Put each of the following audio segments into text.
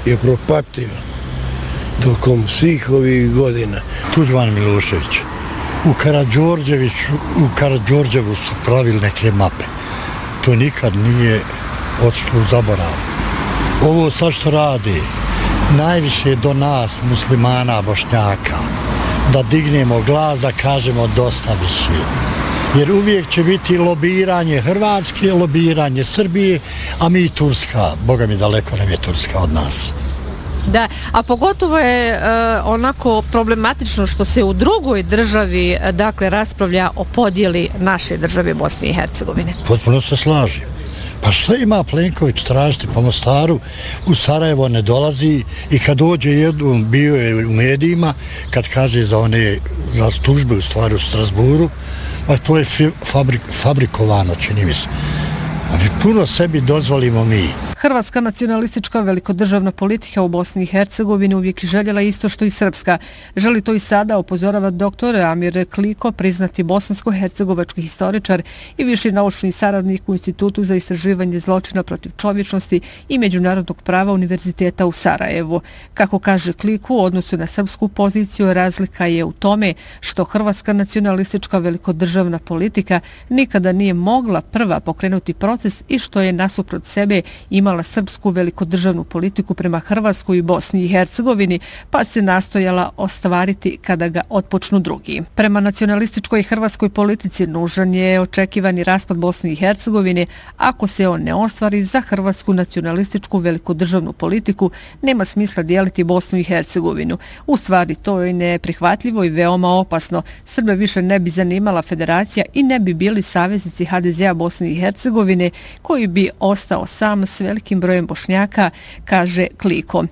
je propatio tokom svih ovih godina. Tuđman Milošević. U Karađorđevu su pravili neke mape. To nikad nije otišlo u zaborav. Ovo sad što radi, najviše do nas, muslimana, bošnjaka, da dignemo glas, da kažemo dosta više. Jer uvijek će biti lobiranje Hrvatske, lobiranje Srbije, a mi Turska, Boga mi daleko nam je Turska od nas. Da, a pogotovo je onako problematično što se u drugoj državi, dakle, raspravlja o podjeli naše države Bosne i Hercegovine. Potpuno se slažem. Pa što ima Plenković tražiti po Mostaru, u Sarajevo ne dolazi i kad dođe jednom, bio je u medijima, kad kaže za tužbe u stvari u Strasburu, pa to je fabrikovano, čini mi se. Ali puno sebi dozvolimo mi. Hrvatska nacionalistička velikodržavna politika u Bosni i Hercegovini uvijek željela isto što i srpska. Želi to i sada, upozorava dr. Amir Kliko, priznati bosansko-hercegovački historičar i viši naučni saradnik u Institutu za istraživanje zločina protiv čovječnosti i međunarodnog prava Univerziteta u Sarajevu. Kako kaže Kliko, u odnosu na srpsku poziciju razlika je u tome što Hrvatska nacionalistička velikodržavna politika nikada nije mogla prva pokrenuti proces i što je nasuprot sebe imala srpsku velikodržavnu politiku prema Hrvatskoj i Bosni i Hercegovini, pa se nastojala ostvariti kada ga otpočnu drugi. Prema nacionalističkoj hrvatskoj politici nužan je očekivani raspad Bosne i Hercegovine. Ako se on ne ostvari, za hrvatsku nacionalističku velikodržavnu politiku nema smisla dijeliti Bosnu i Hercegovinu. U stvari to je neprihvatljivo i veoma opasno. Srbe više ne bi zanimala federacija i ne bi bili saveznici HDZ-a Bosne i Hercegovine, koji bi ostao sam s velikim brojem Bošnjaka, kaže Kliko.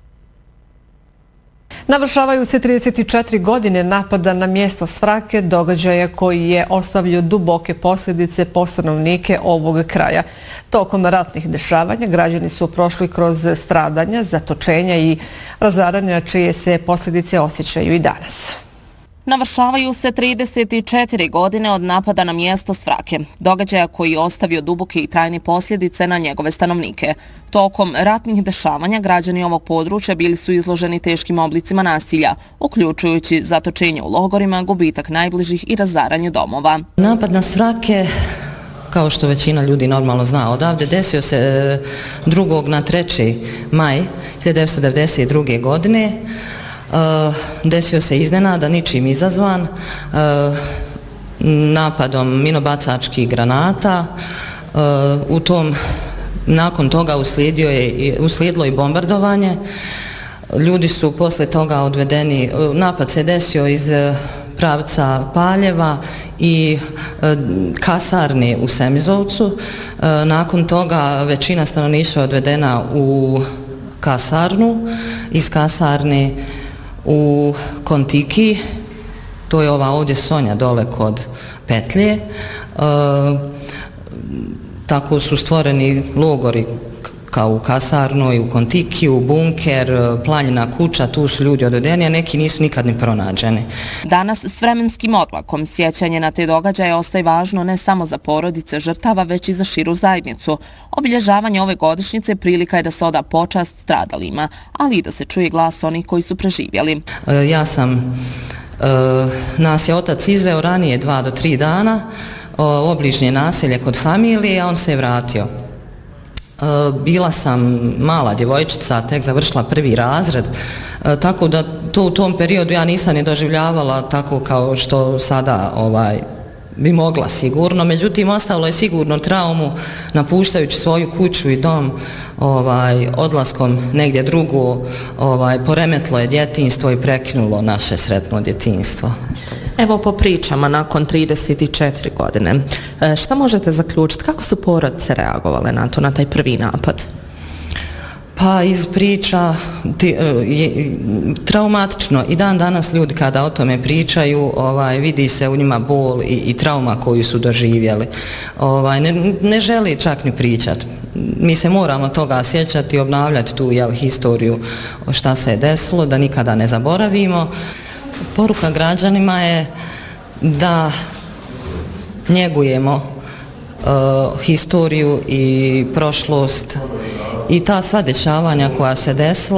Navršavaju se 34 godine napada na mjesto Svrake, događaja koji je ostavio duboke posljedice po stanovnike ovog kraja. Tokom ratnih dešavanja građani su prošli kroz stradanja, zatočenja i razaranja čije se posljedice osjećaju i danas. Navršavaju se 34 godine od napada na mjesto Svrake, događaja koji je ostavio duboke i trajne posljedice na njegove stanovnike. Tokom ratnih dešavanja građani ovog područja bili su izloženi teškim oblicima nasilja, uključujući zatočenje u logorima, gubitak najbližih i razaranje domova. Napad na Svrake, kao što većina ljudi normalno zna odavde, desio se 2. na 3. maj 1992. godine. Desio se iznenada, ničim izazvan, napadom minobacačkih granata. Nakon toga uslijedilo i bombardovanje. Ljudi su posle toga odvedeni, napad se desio iz pravca Paljeva i kasarne u Semizovcu. Nakon toga većina stanovništva je odvedena u kasarnu, iz kasarne u Kontiki, to je ova ovdje Sonja dole kod Petlje. Tako su stvoreni logori kao u kasarnoj, u Kontiki, u bunker, Planjina kuća, tu su ljudi odvedeni, a neki nisu nikad ni pronađeni. Danas s vremenskim odmakom sjećanje na te događaje ostaje važno ne samo za porodice žrtava, već i za širu zajednicu. Obilježavanje ove godišnjice prilika je da se oda počast stradalima, ali i da se čuje glas onih koji su preživjeli. Nas je otac izveo ranije 2 do 3 dana, obližnje naselje kod familije, a on se je vratio. Bila sam mala djevojčica, tek završila 1. razred, tako da to u tom periodu ja nisam ni doživljavala tako kao što sada bi mogla sigurno. Međutim, ostalo je sigurno traumu napuštajući svoju kuću i dom, odlaskom negdje drugo, poremetilo je djetinjstvo i prekinulo naše sretno djetinjstvo. Evo po pričama nakon 34 godine. Šta možete zaključiti? Kako su porodice reagovale na to, na taj prvi napad? Pa iz priča traumatično. I dan danas ljudi kada o tome pričaju, vidi se u njima bol i trauma koju su doživjeli. Ne želi čak ni pričati. Mi se moramo toga sjećati i obnavljati tu historiju šta se je desilo, da nikada ne zaboravimo. Poruka građanima je da njegujemo historiju i prošlost i ta sva dešavanja koja se desila.